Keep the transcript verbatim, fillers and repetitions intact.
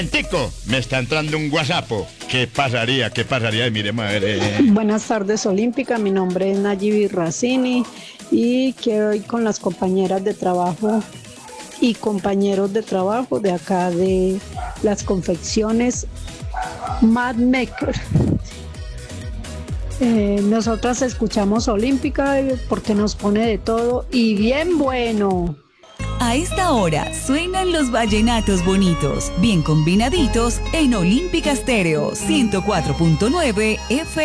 Tico, me está entrando un WhatsApp. ¿Qué pasaría? ¿Qué pasaría? Y mire, madre. Buenas tardes, Olímpica. Mi nombre es Nayibi Racini y quiero ir con las compañeras de trabajo y compañeros de trabajo de acá de las confecciones Mad Maker. Eh, nosotras escuchamos Olímpica porque nos pone de todo y bien bueno. A esta hora suenan los vallenatos bonitos, bien combinaditos en Olímpica Estéreo ciento cuatro punto nueve F M.